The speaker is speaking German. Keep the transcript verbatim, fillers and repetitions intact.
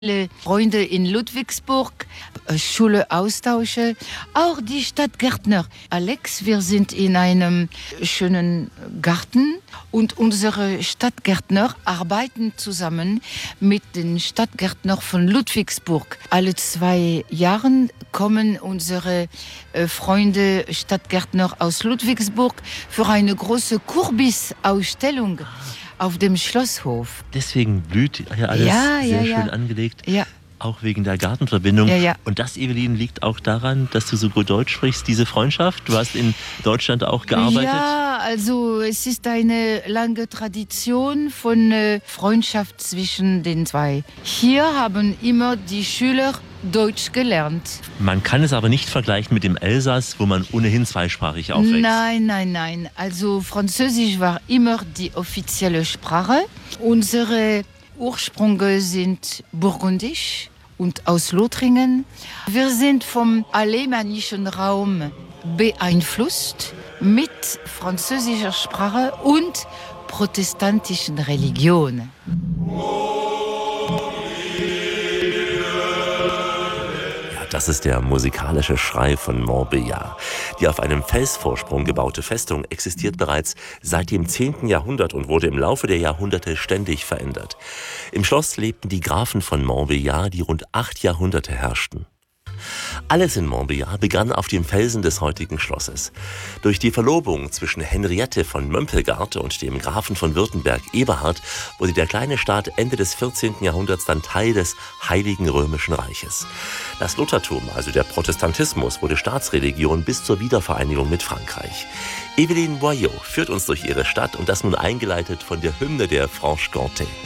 Viele Freunde in Ludwigsburg, Schule austausche, auch die Stadtgärtner. Alex, wir sind in einem schönen Garten und unsere Stadtgärtner arbeiten zusammen mit den Stadtgärtnern von Ludwigsburg. Alle zwei Jahre kommen unsere äh, Freunde Stadtgärtner aus Ludwigsburg für eine große Kürbis-Ausstellung auf dem Schlosshof. Deswegen blüht hier alles ja, sehr ja, schön ja. angelegt. Ja. Auch wegen der Gartenverbindung. Ja, ja. Und das, Evelyn, liegt auch daran, dass du so gut Deutsch sprichst, diese Freundschaft. Du hast in Deutschland auch gearbeitet. Ja, also es ist eine lange Tradition von äh, Freundschaft zwischen den zwei. Hier haben immer die Schüler Deutsch gelernt. Man kann es aber nicht vergleichen mit dem Elsass, wo man ohnehin zweisprachig aufwächst. Nein, nein, nein. Also Französisch war immer die offizielle Sprache. Unsere Ursprünge sind burgundisch und aus Lothringen. Wir sind vom alemannischen Raum beeinflusst mit französischer Sprache und protestantischen Religion. Das ist der musikalische Schrei von Montbéliard. Die auf einem Felsvorsprung gebaute Festung existiert bereits seit dem zehnten Jahrhundert und wurde im Laufe der Jahrhunderte ständig verändert. Im Schloss lebten die Grafen von Montbéliard, die rund acht Jahrhunderte herrschten. Alles in Montbéliard begann auf dem Felsen des heutigen Schlosses. Durch die Verlobung zwischen Henriette von Mömpelgard und dem Grafen von Württemberg Eberhard wurde der kleine Staat Ende des vierzehnten Jahrhunderts dann Teil des Heiligen Römischen Reiches. Das Luthertum, also der Protestantismus, wurde Staatsreligion bis zur Wiedervereinigung mit Frankreich. Evelyn Boyau führt uns durch ihre Stadt und das nun eingeleitet von der Hymne der Franche-Comté.